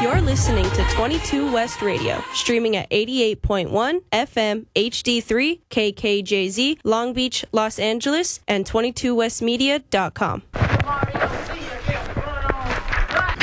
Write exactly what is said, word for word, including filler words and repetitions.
You're listening to twenty-two West Radio, streaming at eighty-eight point one F M H D three K K J Z, Long Beach, Los Angeles, and twenty-two west media dot com.